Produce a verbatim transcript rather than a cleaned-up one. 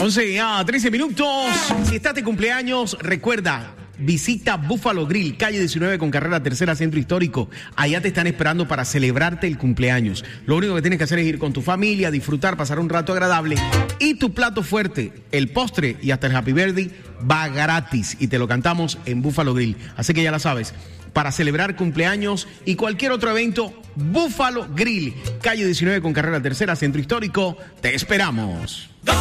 once a trece minutos. Si estás de cumpleaños, recuerda, visita Buffalo Grill, calle diecinueve con carrera tercera, Centro Histórico. Allá te están esperando para celebrarte el cumpleaños. Lo único que tienes que hacer es ir con tu familia, disfrutar, pasar un rato agradable. Y tu plato fuerte, el postre y hasta el Happy Birthday va gratis. Y te lo cantamos en Buffalo Grill. Así que ya la sabes, para celebrar cumpleaños y cualquier otro evento, Buffalo Grill, calle diecinueve con carrera tercera, Centro Histórico. Te esperamos.